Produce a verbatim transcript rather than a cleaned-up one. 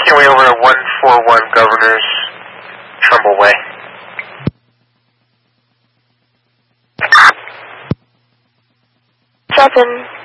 Making way over to one four one Governor's Trumbull Way. Seven.